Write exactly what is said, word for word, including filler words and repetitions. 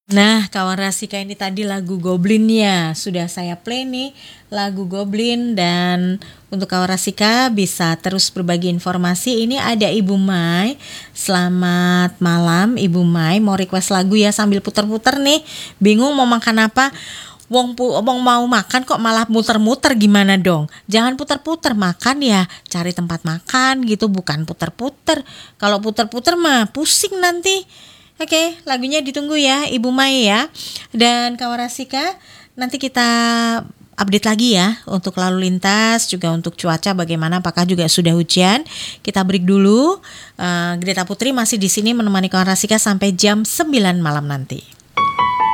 Nah, kawan Rasika ini tadi lagu Goblin-nya sudah saya play nih, lagu Goblin dan untuk kawan Rasika bisa terus berbagi informasi. Ini ada Ibu Mai. Selamat malam Ibu Mai, mau request lagu ya sambil puter-puter nih. Bingung mau makan apa? Wong pu, wong mau makan kok malah muter-muter gimana dong? Jangan puter-puter, makan ya cari tempat makan gitu, bukan puter-puter. Kalau puter-puter mah pusing nanti. Oke, lagunya ditunggu ya Ibu Mai ya. Dan kawan Rasika, nanti kita update lagi ya untuk lalu lintas, juga untuk cuaca bagaimana, apakah juga sudah hujan. Kita break dulu. Uh, Greta Putri masih di sini menemani kawan Rasika sampai jam sembilan malam nanti.